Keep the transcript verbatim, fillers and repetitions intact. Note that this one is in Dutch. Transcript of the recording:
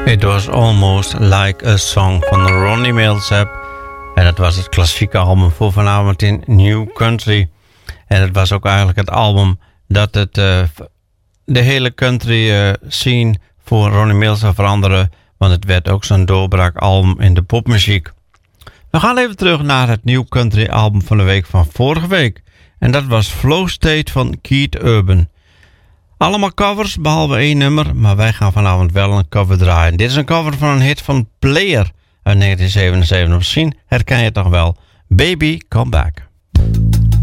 It was almost like a song van Ronnie Milsap. En dat was het klassieke album voor vanavond in New Country. En het was ook eigenlijk het album dat het, uh, de hele country uh, scene voor Ronnie Milsap veranderde. Want het werd ook zo'n doorbraakalbum in de popmuziek. We gaan even terug naar het New Country album van de week van vorige week. En dat was Flow State van Keith Urban. Allemaal covers, behalve één nummer, maar wij gaan vanavond wel een cover draaien. Dit is een cover van een hit van Player uit negentien zevenenzeventig. Misschien herken je het nog wel. Baby, Come Back.